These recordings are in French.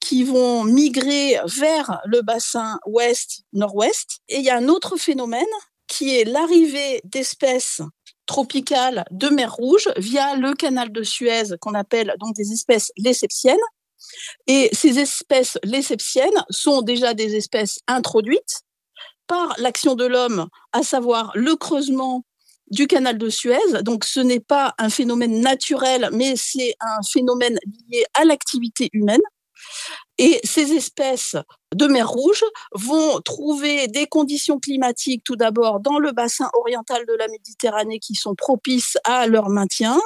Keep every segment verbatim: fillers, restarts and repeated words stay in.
qui vont migrer vers le bassin ouest-nord-ouest. Et il y a un autre phénomène qui est l'arrivée d'espèces tropicales de mer Rouge via le canal de Suez, qu'on appelle donc des espèces lessepsiennes. Et ces espèces lessepsiennes sont déjà des espèces introduites par l'action de l'homme, à savoir le creusement du canal de Suez. Donc ce n'est pas un phénomène naturel, mais c'est un phénomène lié à l'activité humaine. Et ces espèces de mer Rouge vont trouver des conditions climatiques, tout d'abord dans le bassin oriental de la Méditerranée, qui sont propices à leur maintien.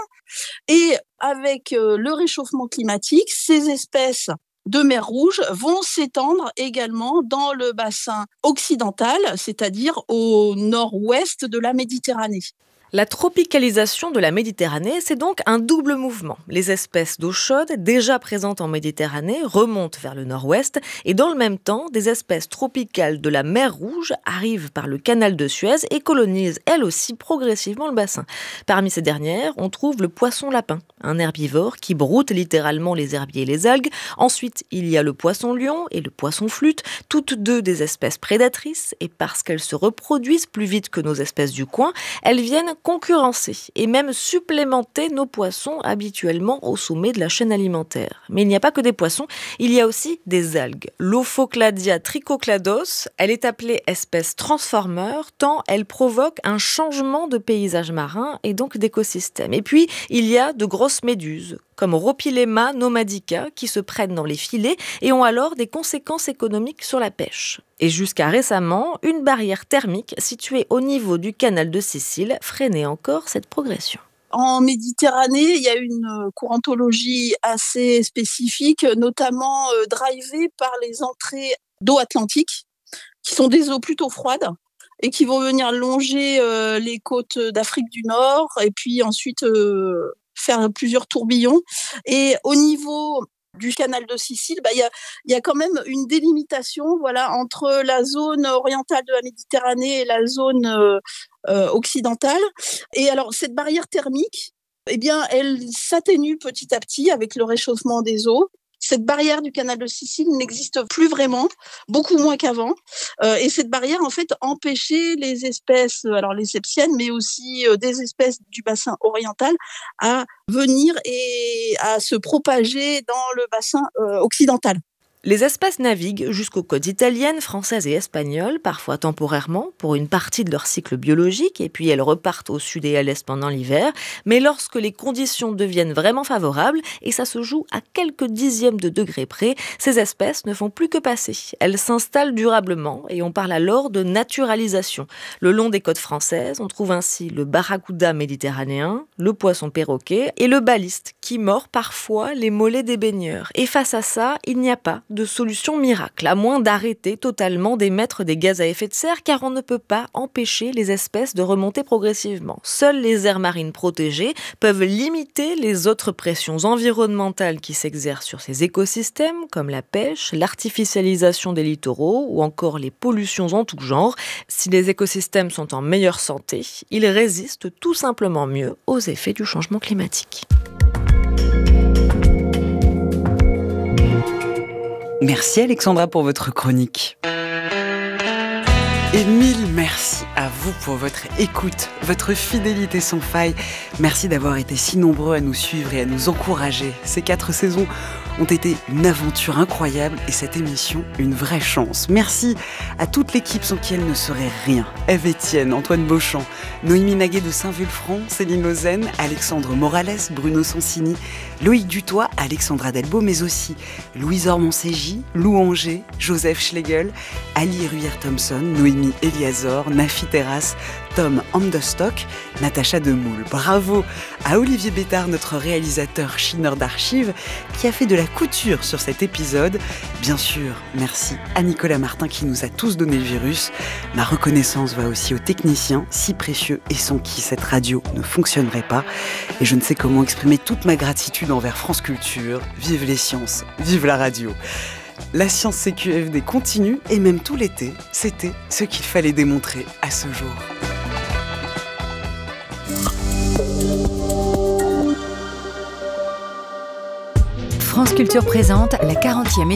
Et avec le réchauffement climatique, ces espèces de mer Rouge vont s'étendre également dans le bassin occidental, c'est-à-dire au nord-ouest de la Méditerranée. La tropicalisation de la Méditerranée, c'est donc un double mouvement. Les espèces d'eau chaude, déjà présentes en Méditerranée, remontent vers le nord-ouest et dans le même temps, des espèces tropicales de la mer Rouge arrivent par le canal de Suez et colonisent elles aussi progressivement le bassin. Parmi ces dernières, on trouve le poisson-lapin, un herbivore qui broute littéralement les herbiers et les algues. Ensuite, il y a le poisson-lion et le poisson-flûte, toutes deux des espèces prédatrices, et parce qu'elles se reproduisent plus vite que nos espèces du coin, elles viennent concurrencer et même supplémenter nos poissons habituellement au sommet de la chaîne alimentaire. Mais il n'y a pas que des poissons, il y a aussi des algues. L'Ophocladia trichoclados, elle est appelée espèce transformeur tant elle provoque un changement de paysage marin et donc d'écosystème. Et puis, il y a de grosses méduses, comme Rhopilema nomadica, qui se prennent dans les filets et ont alors des conséquences économiques sur la pêche. Et jusqu'à récemment, une barrière thermique située au niveau du canal de Sicile freinait encore cette progression. En Méditerranée, il y a une courantologie assez spécifique, notamment euh, drivée par les entrées d'eau atlantique, qui sont des eaux plutôt froides et qui vont venir longer euh, les côtes d'Afrique du Nord et puis ensuite euh, faire plusieurs tourbillons. Et au niveau du canal de Sicile, bah, y a, y a quand même une délimitation, voilà, entre la zone orientale de la Méditerranée et la zone euh, euh, occidentale. Et alors, cette barrière thermique, eh bien, elle s'atténue petit à petit avec le réchauffement des eaux. Cette barrière du canal de Sicile n'existe plus vraiment, beaucoup moins qu'avant. Euh, et cette barrière, en fait, empêchait les espèces, alors les sepsiennes, mais aussi euh, des espèces du bassin oriental à venir et à se propager dans le bassin euh, occidental. Les espèces naviguent jusqu'aux côtes italiennes, françaises et espagnoles, parfois temporairement, pour une partie de leur cycle biologique, et puis elles repartent au sud et à l'est pendant l'hiver. Mais lorsque les conditions deviennent vraiment favorables, et ça se joue à quelques dixièmes de degrés près, ces espèces ne font plus que passer. Elles s'installent durablement, et on parle alors de naturalisation. Le long des côtes françaises, on trouve ainsi le barracuda méditerranéen, le poisson perroquet et le baliste, qui mord parfois les mollets des baigneurs. Et face à ça, il n'y a pas de solution miracle, à moins d'arrêter totalement d'émettre des gaz à effet de serre, car on ne peut pas empêcher les espèces de remonter progressivement. Seules les aires marines protégées peuvent limiter les autres pressions environnementales qui s'exercent sur ces écosystèmes, comme la pêche, l'artificialisation des littoraux ou encore les pollutions en tout genre. Si les écosystèmes sont en meilleure santé, ils résistent tout simplement mieux aux effets du changement climatique. Merci Alexandra pour votre chronique. Et mille merci à vous pour votre écoute, votre fidélité sans faille. Merci d'avoir été si nombreux à nous suivre et à nous encourager. Ces quatre saisons ont été une aventure incroyable et cette émission une vraie chance. Merci à toute l'équipe sans qui elle ne serait rien. Ève Etienne, Antoine Beauchamp, Noémie Naguet de Saint-Vulfranc, Céline Lausanne, Alexandre Morales, Bruno Sansini, Loïc Dutoit, Alexandra Delbo, mais aussi Louise Ormond-Ségy, Lou Anger, Joseph Schlegel, Ali Ruyer-Thompson, Noémie Eliazor, Nafi Terrasse, Tom Amdestock, Natacha Demoule. Bravo à Olivier Bétard, notre réalisateur chineur d'archives, qui a fait de la couture sur cet épisode. Bien sûr, merci à Nicolas Martin qui nous a tous donné le virus. Ma reconnaissance va aussi aux techniciens, si précieux et sans qui cette radio ne fonctionnerait pas. Et je ne sais comment exprimer toute ma gratitude envers France Culture. Vive les sciences, vive la radio. La science C Q F D continue et même tout l'été, c'était ce qu'il fallait démontrer à ce jour. France Culture présente la quarantième